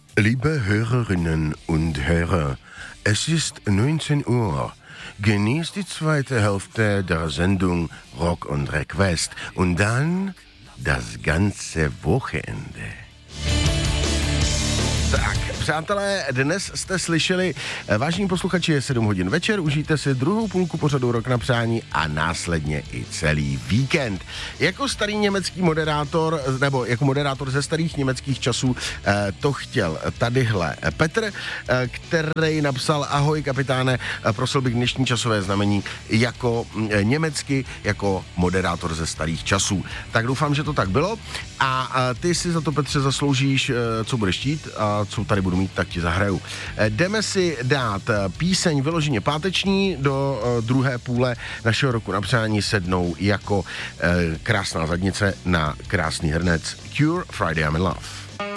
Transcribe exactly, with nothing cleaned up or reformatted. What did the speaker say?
Liebe Hörerinnen und Hörer, es ist neunzehn Uhr. Genießt die zweite Hälfte der Sendung Rock und Request und dann das ganze Wochenende. Tak, přátelé, dnes jste slyšeli, vážení posluchači, je sedm hodin večer, užijte si druhou půlku pořadu Rock na přání a následně i celý víkend. Jako starý německý moderátor, nebo jako moderátor ze starých německých časů, to chtěl tadyhle Petr, který napsal: ahoj kapitáne, prosil bych dnešní časové znamení jako německy, jako moderátor ze starých časů. Tak doufám, že to tak bylo a ty si za to, Petře, zasloužíš, co budeš chtít a co tady budu mít, tak ti zahraju. Jdeme si dát píseň vyloženě páteční, do druhé půle našeho roku na přání sednou jako krásná zadnice na krásný hrnec Cure, Friday I'm in Love.